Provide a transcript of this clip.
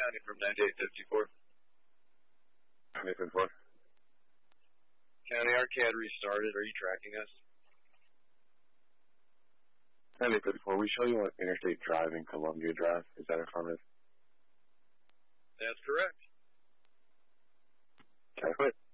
County from 9854. 9854. County, our CAD restarted. Are you tracking us? 9854. We show you on Interstate Drive in Columbia Drive. Is that affirmative? That's correct. Okay, quit.